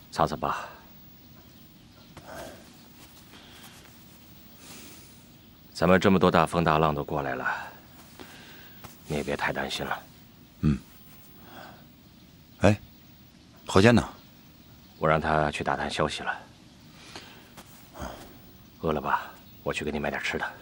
擦擦吧。咱们这么多大风大浪都过来了，你也别太担心了。 嗯。哎，何健呢？ 我让他去打探消息了。饿了吧？我去给你买点吃的。